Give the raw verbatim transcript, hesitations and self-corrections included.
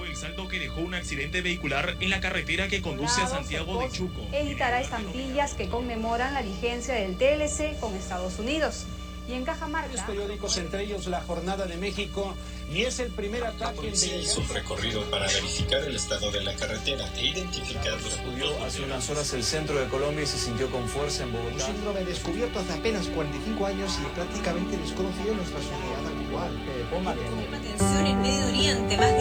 el saldo que dejó un accidente vehicular en la carretera que conduce a Santiago de Chuco. Editará estampillas que conmemoran la vigencia del T L C con Estados Unidos. Y en Cajamarca... Varios periódicos, entre ellos La Jornada de México, y es el primer ataque... La policía hizo un recorrido para verificar el estado de la carretera e identificar los puntos. Hace unas horas el centro de Colombia y se sintió con fuerza en Bogotá. Un síndrome descubierto hace apenas cuarenta y cinco años y prácticamente desconocido en nuestra sociedad actual. Atención en Medio Oriente, más